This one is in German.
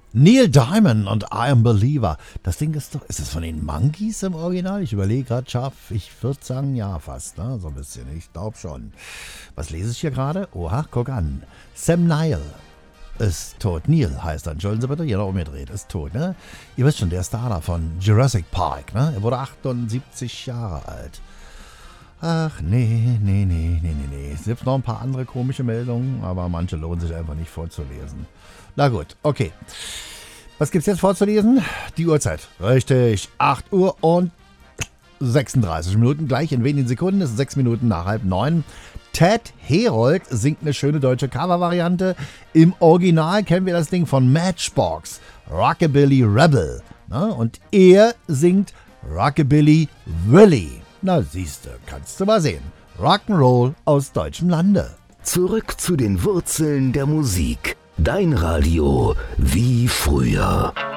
Neil Diamond und I Am Believer. Das Ding ist doch, ist es von den Monkees im Original? Ich überlege gerade scharf, ich würde sagen ja fast, ne? So ein bisschen, ich glaube schon. Was lese ich hier gerade? Oha, guck an. Sam Neill ist tot. Neil heißt er, entschuldigen Sie bitte, jeder umgedreht, ist tot, ne? Ihr wisst schon, der Star da von Jurassic Park, ne? Er wurde 78 Jahre alt. Ach, nee. Es gibt noch ein paar andere komische Meldungen, aber manche lohnen sich einfach nicht vorzulesen. Na gut, okay. Was gibt's jetzt vorzulesen? Die Uhrzeit. Richtig, 8 Uhr und 36 Minuten. Gleich in wenigen Sekunden ist es 6 Minuten nach 8:30. Ted Herold singt eine schöne deutsche Covervariante. Im Original kennen wir das Ding von Matchbox, Rockabilly Rebel. Na, und er singt Rockabilly Willie. Na siehste, kannst du mal sehen. Rock'n'Roll aus deutschem Lande. Zurück zu den Wurzeln der Musik. Dein Radio wie früher.